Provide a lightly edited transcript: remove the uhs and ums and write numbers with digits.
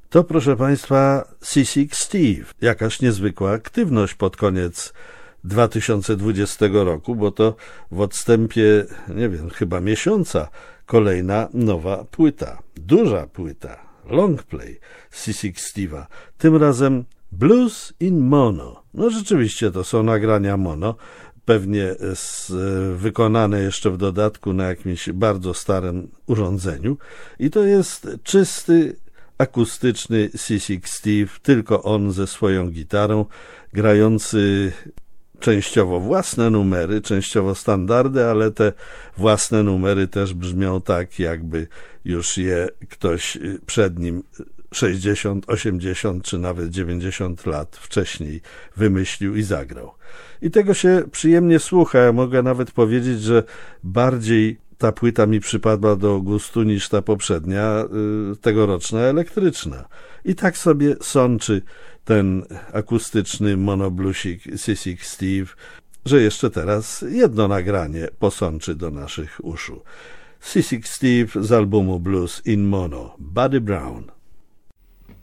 To, proszę Państwa, Seasick Steve. Jakaś niezwykła aktywność pod koniec 2020 roku, bo to w odstępie, nie wiem, chyba miesiąca, kolejna nowa płyta. Duża płyta, long play Seasick Steve'a. Tym razem Blues in Mono. No rzeczywiście to są nagrania mono, pewnie wykonane jeszcze w dodatku na jakimś bardzo starym urządzeniu. I to jest czysty, akustyczny Seasick Steve, tylko on ze swoją gitarą, grający częściowo własne numery, częściowo standardy, ale te własne numery też brzmią tak, jakby już je ktoś przed nim 60, 80 czy nawet 90 lat wcześniej wymyślił i zagrał. I tego się przyjemnie słucha. Ja mogę nawet powiedzieć, że bardziej ta płyta mi przypadła do gustu niż ta poprzednia, tegoroczna elektryczna. I tak sobie sączy ten akustyczny monoblusik Seasick Steve, że jeszcze teraz jedno nagranie posączy do naszych uszu. Seasick Steve z albumu Blues in Mono, Buddy Brown.